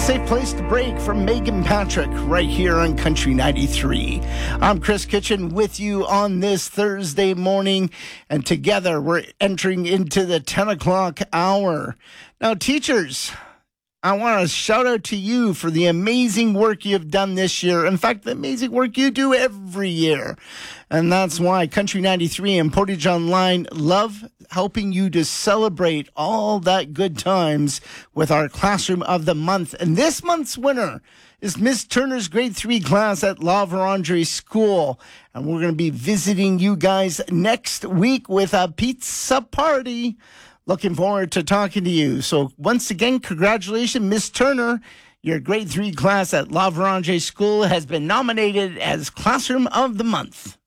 Safe place to break from Megan Patrick right here on Country 93. I'm Chris Kitchen with you on this Thursday morning, and together we're entering into the 10 o'clock hour. Now, teachers, I want to shout out to you for the amazing work you've done this year. In fact, the amazing work you do every year. And that's why Country 93 and Portage Online love helping you to celebrate all that good times with our Classroom of the Month. And this month's winner is Miss Turner's grade 3 class at La Vérendrye School. And we're going to be visiting you guys next week with a pizza party. Looking forward to talking to you. So once again, congratulations, Miss Turner. Your grade 3 class at La Vérendrye School has been nominated as Classroom of the Month.